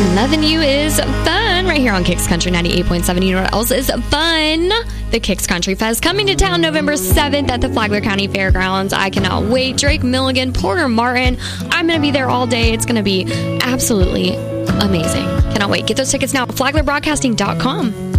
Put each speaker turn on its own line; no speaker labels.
Loving You is fun right here on Kicks Country 98.7. You know what else is fun? The Kicks Country Fest coming to town November 7th at the Flagler County Fairgrounds. I cannot wait. Drake Milligan, Porter Martin. I'm going to be there all day. It's going to be absolutely amazing. Cannot wait. Get those tickets now at flaglerbroadcasting.com.